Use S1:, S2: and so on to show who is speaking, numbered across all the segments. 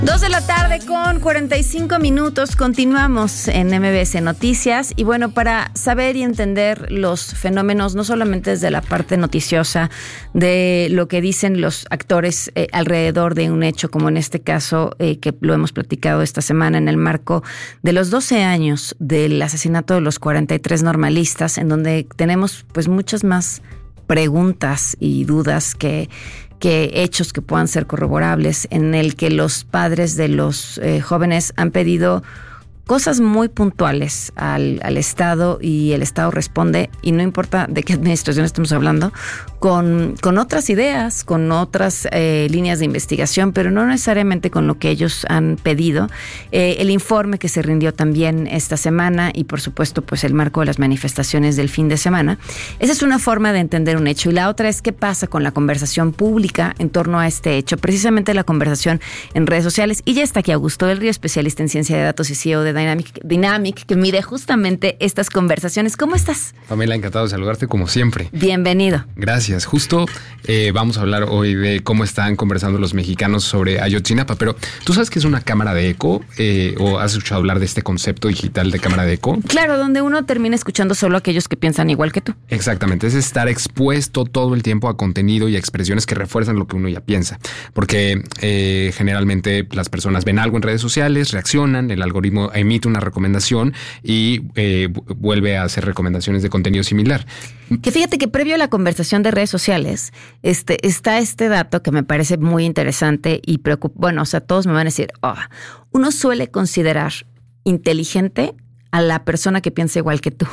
S1: 2:45 continuamos en MBS Noticias y bueno, para saber y entender los fenómenos, no solamente desde la parte noticiosa de lo que dicen los actores alrededor de un hecho, como en este caso que lo hemos platicado esta semana en el marco de los 12 años del asesinato de los 43 normalistas, en donde tenemos pues muchas más preguntas y dudas que hechos que puedan ser corroborables, en el que los padres de los jóvenes han pedido cosas muy puntuales al Estado, y el Estado responde, y no importa de qué administración estamos hablando, con otras ideas, con otras líneas de investigación, pero no necesariamente con lo que ellos han pedido. El informe que se rindió también esta semana y por supuesto pues el marco de las manifestaciones del fin de semana. Esa es una forma de entender un hecho, y la otra es qué pasa con la conversación pública en torno a este hecho, precisamente la conversación en redes sociales. Y ya está aquí Augusto del Río, especialista en ciencia de datos y CEO de Dynamic, que mide justamente estas conversaciones. ¿Cómo estás?
S2: Pamela, encantado de saludarte como siempre.
S1: Bienvenido.
S2: Gracias. Justo vamos a hablar hoy de cómo están conversando los mexicanos sobre Ayotzinapa, pero ¿tú sabes qué es una cámara de eco? ¿O has escuchado hablar de este concepto digital de cámara de eco? Claro, donde uno termina escuchando solo a aquellos que piensan igual que tú. Exactamente, es estar expuesto todo el tiempo a contenido y a expresiones que refuerzan lo que uno ya piensa, porque generalmente las personas ven algo en redes sociales, reaccionan, el algoritmo emite una recomendación y vuelve a hacer recomendaciones de contenido similar.
S1: Que fíjate que previo a la conversación de redes sociales está este dato que me parece muy interesante y bueno, o sea, todos me van a decir, uno suele considerar inteligente a la persona que piensa igual que tú.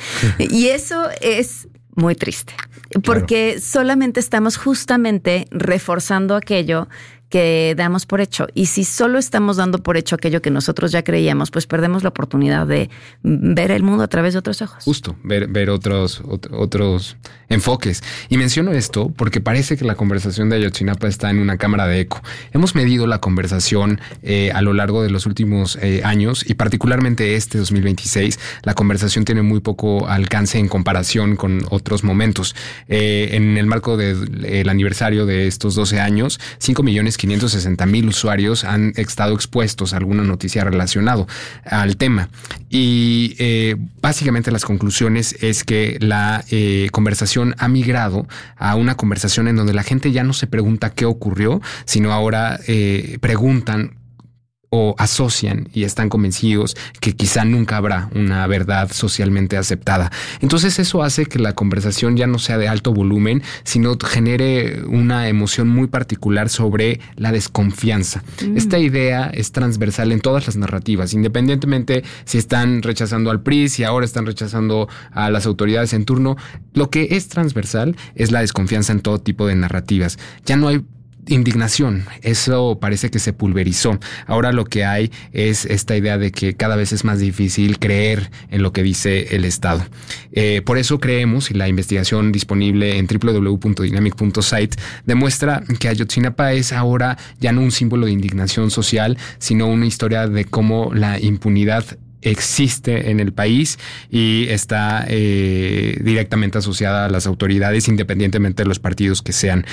S1: Y eso es muy triste, porque solamente estamos justamente reforzando aquello que damos por hecho. Y si solo estamos dando por hecho aquello que nosotros ya creíamos, pues perdemos la oportunidad de ver el mundo a través de otros ojos.
S2: Justo, ver otros enfoques. Y menciono esto porque parece que la conversación de Ayotzinapa está en una cámara de eco. Hemos medido la conversación a lo largo de los últimos años, y particularmente este 2026, la conversación tiene muy poco alcance en comparación con otros momentos. En el marco del aniversario de estos 12 años, 5.560.000 usuarios han estado expuestos a alguna noticia relacionada al tema. Y básicamente las conclusiones es que la conversación ha migrado a una conversación en donde la gente ya no se pregunta qué ocurrió, sino ahora preguntan o asocian y están convencidos que quizá nunca habrá una verdad socialmente aceptada. Entonces eso hace que la conversación ya no sea de alto volumen, sino genere una emoción muy particular sobre la desconfianza. Esta idea es transversal en todas las narrativas, independientemente si están rechazando al PRI, si ahora están rechazando a las autoridades en turno. Lo que es transversal es la desconfianza en todo tipo de narrativas. Ya no hay indignación, eso parece que se pulverizó. Ahora lo que hay es esta idea de que cada vez es más difícil creer en lo que dice el Estado. Por eso creemos, y la investigación disponible en www.dynamic.site demuestra que Ayotzinapa es ahora ya no un símbolo de indignación social, sino una historia de cómo la impunidad existe en el país y está directamente asociada a las autoridades, independientemente de los partidos que sean.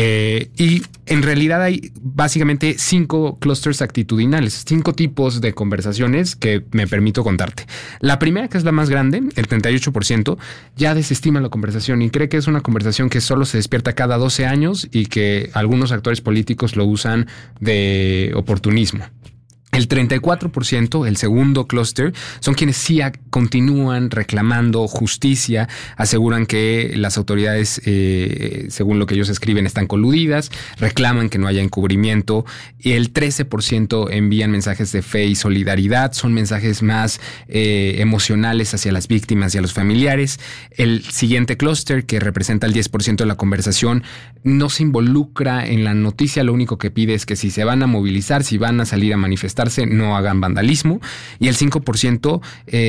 S2: Y en realidad hay básicamente 5 clústeres actitudinales, 5 tipos de conversaciones que me permito contarte. La primera, que es la más grande, el 38%, ya desestima la conversación y cree que es una conversación que solo se despierta cada 12 años y que algunos actores políticos lo usan de oportunismo. El 34%, el segundo clúster, son quienes sí continúan reclamando justicia, aseguran que las autoridades, según lo que ellos escriben, están coludidas, reclaman que no haya encubrimiento, y el 13% envían mensajes de fe y solidaridad, son mensajes más emocionales hacia las víctimas y a los familiares. El siguiente clúster, que representa el 10% de la conversación, no se involucra en la noticia, lo único que pide es que si se van a movilizar, si van a salir a manifestar, no hagan vandalismo. Y el 5%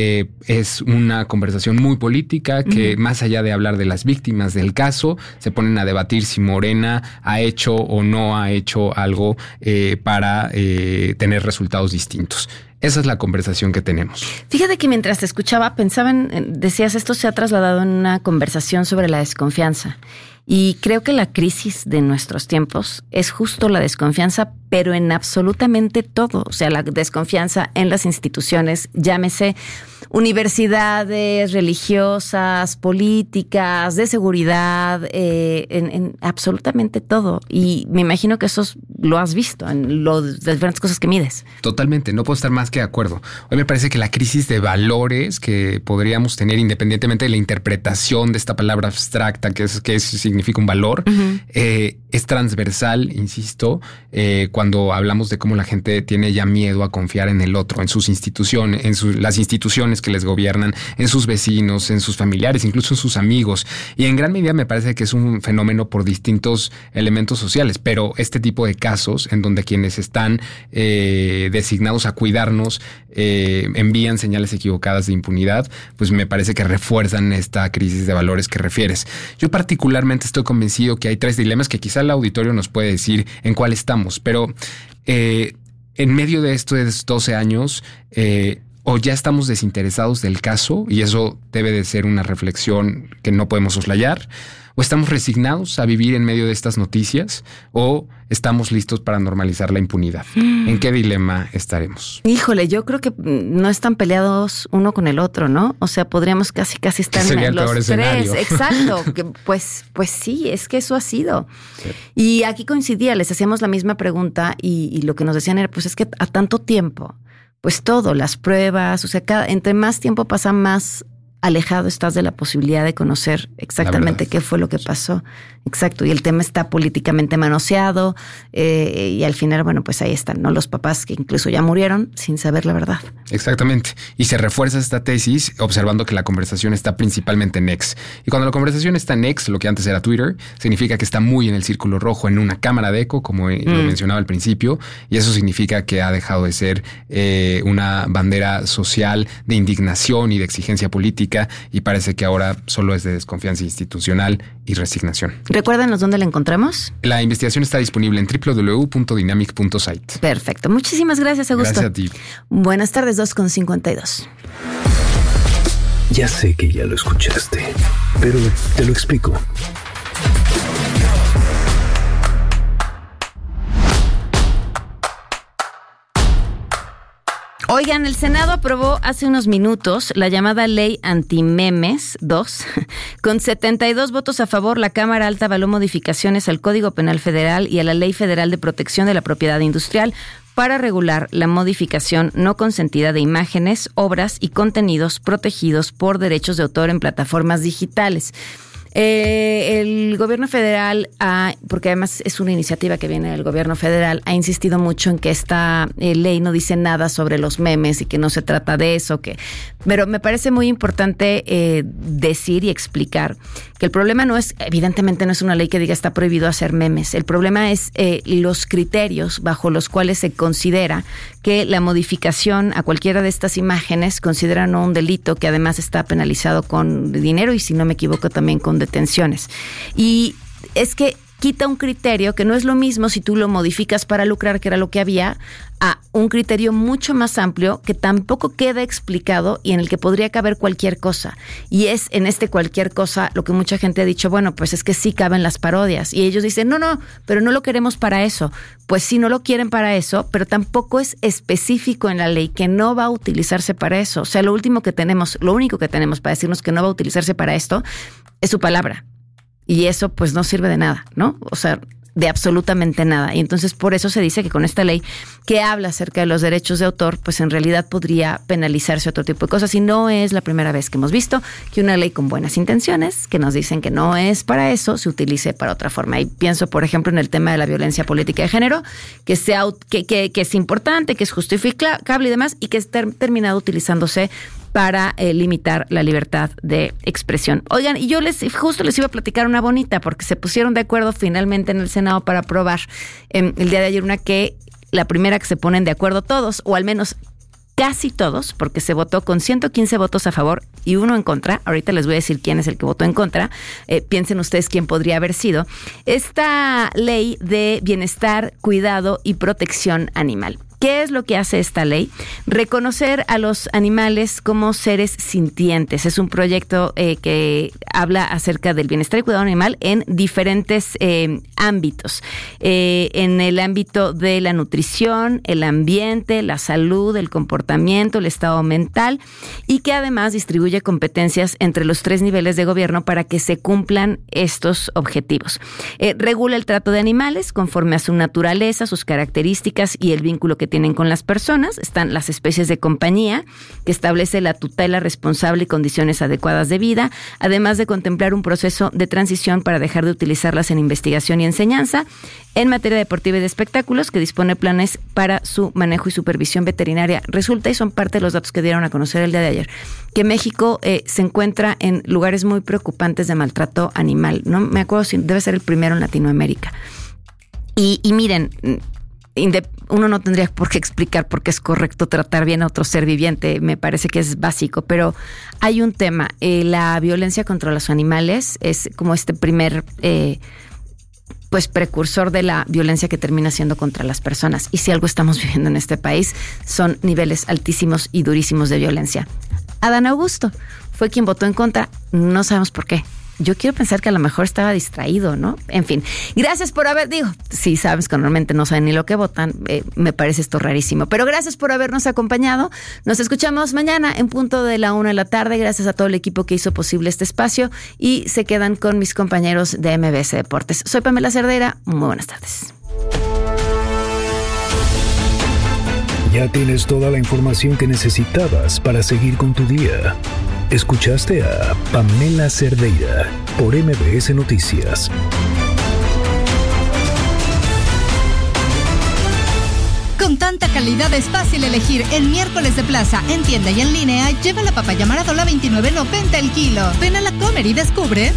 S2: es una conversación muy política que más allá de hablar de las víctimas del caso, se ponen a debatir si Morena ha hecho o no ha hecho algo para tener resultados distintos. Esa es la conversación que tenemos.
S1: Fíjate que mientras te escuchaba, decías, esto se ha trasladado en una conversación sobre la desconfianza. Y creo que la crisis de nuestros tiempos es justo la desconfianza, pero en absolutamente todo. O sea, la desconfianza en las instituciones, llámese universidades, religiosas, políticas, de seguridad, en absolutamente todo. Y me imagino que eso lo has visto en las diferentes cosas que mides.
S2: Totalmente, no puedo estar más que de acuerdo. Hoy me parece que la crisis de valores que podríamos tener, independientemente de la interpretación de esta palabra abstracta, que significa un valor, es transversal, insisto, cuando hablamos de cómo la gente tiene ya miedo a confiar en el otro, en sus instituciones, las instituciones que les gobiernan, en sus vecinos, en sus familiares, incluso en sus amigos. Y en gran medida me parece que es un fenómeno por distintos elementos sociales, pero este tipo de casos en donde quienes están designados a cuidarnos envían señales equivocadas de impunidad, pues me parece que refuerzan esta crisis de valores que refieres. Yo particularmente estoy convencido que hay 3 dilemas que quizá el auditorio nos puede decir en cuál estamos, pero en medio de estos 12 años, o ya estamos desinteresados del caso, y eso debe de ser una reflexión que no podemos soslayar, o estamos resignados a vivir en medio de estas noticias, o estamos listos para normalizar la impunidad. ¿En qué dilema estaremos?
S1: Híjole, yo creo que no están peleados uno con el otro, ¿no? O sea, podríamos casi estar en los 3. Exacto. Que, pues sí, es que eso ha sido. Sí. Y aquí coincidía, les hacíamos la misma pregunta y lo que nos decían era, pues es que a tanto tiempo, pues todo, las pruebas, o sea, entre más tiempo pasa, más alejado estás de la posibilidad de conocer exactamente qué fue lo que pasó. Exacto, y el tema está políticamente manoseado y al final, bueno, pues ahí están, ¿no? Los papás que incluso ya murieron sin saber la verdad.
S2: Exactamente, y se refuerza esta tesis observando que la conversación está principalmente en X. Y cuando la conversación está en X, lo que antes era Twitter, significa que está muy en el círculo rojo, en una cámara de eco, como lo mencionaba al principio, y eso significa que ha dejado de ser una bandera social de indignación y de exigencia política, y parece que ahora solo es de desconfianza institucional y resignación.
S1: Recuérdanos dónde la encontramos.
S2: La investigación está disponible en www.dynamic.site.
S1: Perfecto. Muchísimas gracias, Augusto.
S2: Gracias a ti.
S1: Buenas tardes, 2:52.
S3: Ya sé que ya lo escuchaste, pero te lo explico.
S1: Oigan, el Senado aprobó hace unos minutos la llamada Ley Antimemes 2. Con 72 votos a favor, la Cámara Alta avaló modificaciones al Código Penal Federal y a la Ley Federal de Protección de la Propiedad Industrial para regular la modificación no consentida de imágenes, obras y contenidos protegidos por derechos de autor en plataformas digitales. El gobierno federal, porque además es una iniciativa que viene del gobierno federal, ha insistido mucho en que esta ley no dice nada sobre los memes y que no se trata de eso. Pero me parece muy importante decir y explicar que el problema evidentemente no es una ley que diga está prohibido hacer memes. El problema es los criterios bajo los cuales se considera que la modificación a cualquiera de estas imágenes consideran un delito que además está penalizado con dinero y, si no me equivoco, también con detenciones. Y es que quita un criterio que no es lo mismo si tú lo modificas para lucrar, que era lo que había, a un criterio mucho más amplio que tampoco queda explicado y en el que podría caber cualquier cosa. Y es en cualquier cosa lo que mucha gente ha dicho, bueno, pues es que sí caben las parodias. Y ellos dicen, no, pero no lo queremos para eso. Pues sí, no lo quieren para eso, pero tampoco es específico en la ley que no va a utilizarse para eso. O sea, lo único que tenemos para decirnos que no va a utilizarse para esto es su palabra. Y eso pues no sirve de nada, ¿no? O sea, de absolutamente nada. Y entonces por eso se dice que con esta ley que habla acerca de los derechos de autor, pues en realidad podría penalizarse otro tipo de cosas. Y no es la primera vez que hemos visto que una ley con buenas intenciones, que nos dicen que no es para eso, se utilice para otra forma. Y pienso, por ejemplo, en el tema de la violencia política de género, que es importante, que es justificable y demás, y que es terminado utilizándose para limitar la libertad de expresión. Oigan, y yo les iba a platicar una bonita, porque se pusieron de acuerdo finalmente en el Senado para aprobar el día de ayer la primera que se ponen de acuerdo todos, o al menos casi todos, porque se votó con 115 votos a favor y 1 en contra. Ahorita les voy a decir quién es el que votó en contra. Piensen ustedes quién podría haber sido. Esta ley de bienestar, cuidado y protección animal. ¿Qué es lo que hace esta ley? Reconocer a los animales como seres sintientes. Es un proyecto que habla acerca del bienestar y cuidado animal en diferentes ámbitos. En el ámbito de la nutrición, el ambiente, la salud, el comportamiento, el estado mental, y que además distribuye competencias entre los 3 niveles de gobierno para que se cumplan estos objetivos. Regula el trato de animales conforme a su naturaleza, sus características y el vínculo que tienen con las personas. Están las especies de compañía, que establece la tutela responsable y condiciones adecuadas de vida, además de contemplar un proceso de transición para dejar de utilizarlas en investigación y enseñanza. En materia deportiva y de espectáculos, que dispone planes para su manejo y supervisión veterinaria. Resulta, y son parte de los datos que dieron a conocer el día de ayer, que México se encuentra en lugares muy preocupantes de maltrato animal. No me acuerdo si debe ser el primero en Latinoamérica. Y miren, uno no tendría por qué explicar por qué es correcto tratar bien a otro ser viviente, me parece que es básico, pero hay un tema, la violencia contra los animales es como este primer precursor de la violencia que termina siendo contra las personas, y si algo estamos viviendo en este país son niveles altísimos y durísimos de violencia. Adán Augusto fue quien votó en contra, no sabemos por qué. Yo quiero pensar que a lo mejor estaba distraído, ¿no? En fin, gracias por sí sabes que normalmente no saben ni lo que votan, me parece esto rarísimo, pero gracias por habernos acompañado. Nos escuchamos mañana en punto de la 1:00 p.m. Gracias a todo el equipo que hizo posible este espacio y se quedan con mis compañeros de MBS Deportes. Soy Pamela Cerdeira, muy buenas tardes.
S3: Ya tienes toda la información que necesitabas para seguir con tu día. Escuchaste a Pamela Cerdeira por MBS Noticias.
S4: Con tanta calidad es fácil elegir. En Miércoles de Plaza, en tienda y en línea, lleva la papaya Maradola $29.90 el kilo. Ven a la Comer y descubre.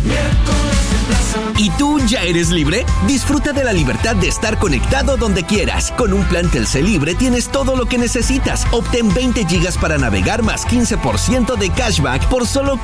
S5: ¿Y tú ya eres libre? Disfruta de la libertad de estar conectado donde quieras. Con un plan Telcel Libre tienes todo lo que necesitas. Obtén 20 gigas para navegar más 15% de cashback por solo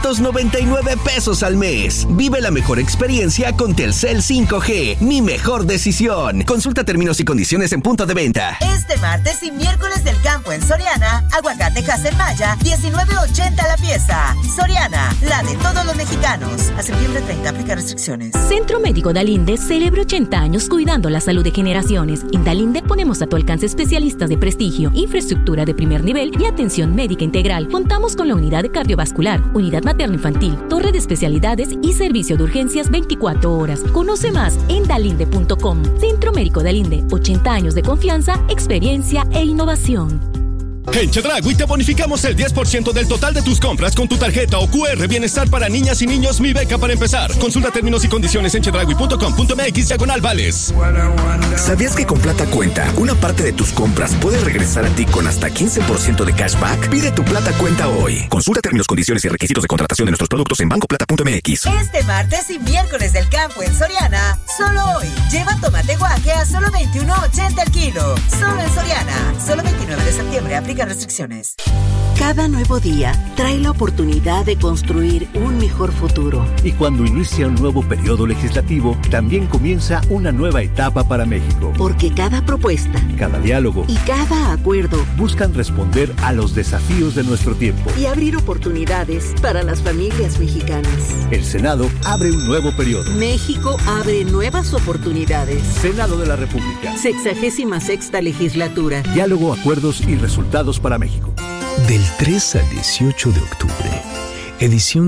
S5: $599 al mes. Vive la mejor experiencia con Telcel 5G. Mi mejor decisión. Consulta términos y condiciones en punto de venta.
S6: Este martes y miércoles del campo en Soriana, aguacate Hass Maya, $19.80 la pieza. Soriana, la de todos los mexicanos. A septiembre 30, aplica restricciones.
S7: Centro Médico Dalinde celebra 80 años cuidando la salud de generaciones. En Dalinde ponemos a tu alcance especialistas de prestigio, infraestructura de primer nivel y atención médica integral. Contamos con la unidad de cardiovascular, unidad materno-infantil, torre de especialidades y servicio de urgencias 24 horas. Conoce más en dalinde.com. Centro Médico Dalinde, 80 años de confianza, experiencia e innovación.
S8: En Chedraui te bonificamos el 10% del total de tus compras con tu tarjeta o QR Bienestar para niñas y niños Mi Beca para empezar. Consulta términos y condiciones en chedraui.com.mx/vales.
S9: ¿Sabías que con Plata Cuenta, una parte de tus compras puede regresar a ti con hasta 15% de cashback? Pide tu Plata Cuenta hoy. Consulta términos, condiciones y requisitos de contratación de nuestros productos en bancoplata.mx.
S6: Este martes y miércoles del campo en Soriana, solo hoy, lleva tomate guaje a solo $21.80 el kilo. Solo en Soriana. Solo 29 de septiembre, aplica restricciones.
S10: Cada nuevo día trae la oportunidad de construir un mejor futuro.
S11: Y cuando inicia un nuevo periodo legislativo, también comienza una nueva etapa para México.
S10: Porque cada propuesta,
S11: cada diálogo
S10: y cada acuerdo
S11: buscan responder a los desafíos de nuestro tiempo
S10: y abrir oportunidades para las familias mexicanas.
S11: El Senado abre un nuevo periodo.
S10: México abre nuevas oportunidades.
S11: Senado de la República.
S10: 66ª legislatura.
S11: Diálogo, acuerdos y resultados para México.
S3: Del 3 al 18 de octubre, edición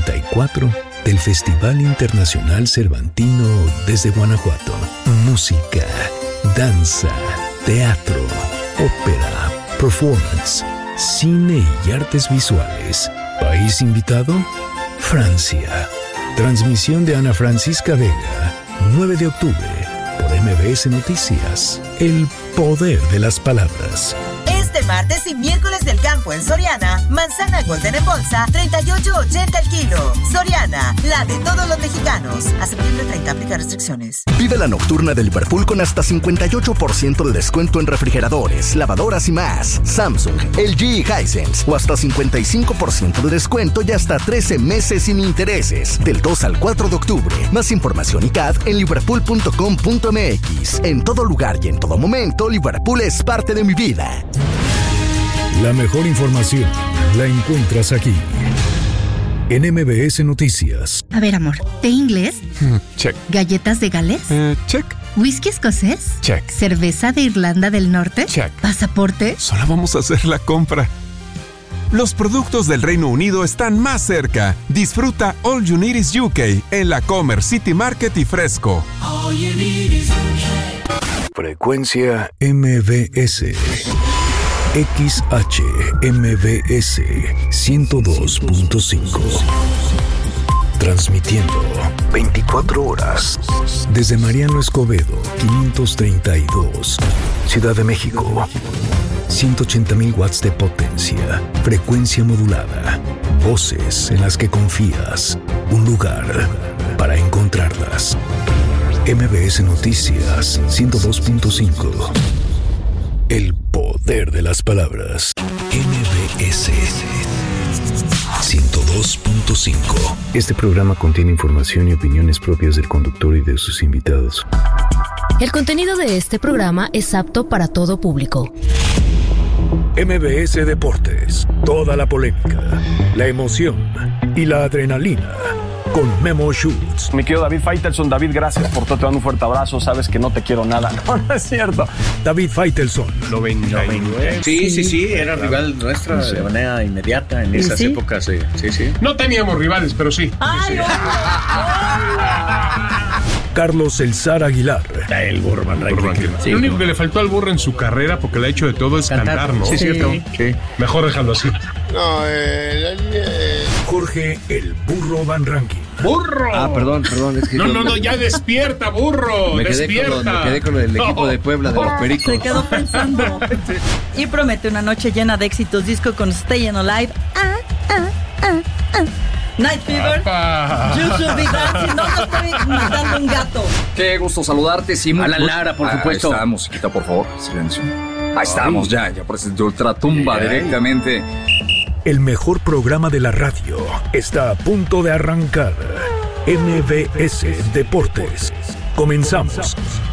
S3: 54 del Festival Internacional Cervantino desde Guanajuato. Música, danza, teatro, ópera, performance, cine y artes visuales. ¿País invitado? Francia. Transmisión de Ana Francisca Vega, 9 de octubre, por MBS Noticias. El poder de las palabras.
S6: Este martes y miércoles del campo en Soriana, manzana Golden en bolsa, 38.80 el kilo. Soriana, la de todos los mexicanos. A septiembre 30, aplica restricciones.
S12: Vive la nocturna de Liverpool con hasta 58% de descuento en refrigeradores, lavadoras y más. Samsung, LG y Hisense. O hasta 55% de descuento y hasta 13 meses sin intereses. Del 2 al 4 de octubre. Más información y CAD en liverpool.com.mx. En todo lugar y en todo momento, Liverpool es parte de mi vida.
S3: La mejor información la encuentras aquí, en MBS Noticias.
S4: A ver, amor, ¿té inglés?
S13: Check.
S4: ¿Galletas de Gales?
S13: Check.
S4: ¿Whisky escocés?
S13: Check.
S4: ¿Cerveza de Irlanda del Norte?
S13: Check.
S4: ¿Pasaporte?
S13: Solo vamos a hacer la compra. Los productos del Reino Unido están más cerca. Disfruta All You Need Is UK en la Comer City Market y Fresco.
S3: All you need is UK. Frecuencia MBS. XHMBS 102.5. Transmitiendo 24 horas desde Mariano Escobedo 532, Ciudad de México. 180,000 watts de potencia, frecuencia modulada, voces en las que confías, un lugar para encontrarlas. MBS Noticias 102.5. El poder de las palabras. MBS 102.5. Este programa contiene información y opiniones propias del conductor y de sus invitados.
S7: El contenido de este programa es apto para todo público.
S3: MBS Deportes, toda la polémica, la emoción y la adrenalina con Memo Schutz.
S14: Mi querido David Faitelson, David, gracias por todo, te mando un fuerte abrazo, sabes que no te quiero nada. No es cierto.
S3: David Faitelson.
S14: 99.
S15: Sí, era rival nuestra de manera inmediata en esas épocas. Sí.
S16: No teníamos rivales, pero sí.
S15: ¡Ay,
S3: Carlos El Zar Aguilar.
S15: El burro Van Ranking.
S16: Lo único que le faltó al burro en su carrera, porque le ha hecho de todo, es cantar, ¿no?
S15: Sí, cierto. Sí.
S16: Mejor dejarlo así.
S17: No,
S3: Jorge El Burro Van Ranking.
S16: ¡Burro!
S15: Perdón. Es que
S16: no, ya despierta, burro.
S15: Me quedé con el equipo de Puebla de los Pericos.
S18: Se quedó pensando. Y promete una noche llena de éxitos disco con Stayin' Alive. Night Fever. You Should Be Dancing. No estoy matando un gato.
S15: Qué gusto saludarte, Simón.
S19: Alan Lara, por supuesto.
S15: Ahí está, musiquita, por favor. Silencio. Ahí estamos, ya presentó Ultratumba directamente.
S3: El mejor programa de la radio está a punto de arrancar. MBS Deportes. Comenzamos.